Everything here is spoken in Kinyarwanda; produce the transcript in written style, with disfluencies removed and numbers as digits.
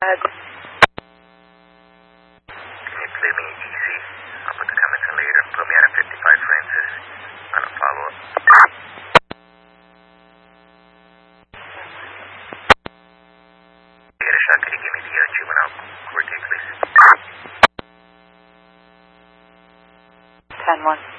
Can you play me easy? I'll put the comments in later. Put me out of 55 Francis on a follow-up. Get a shot. Could you give me the juvenile court date, please? 10-1.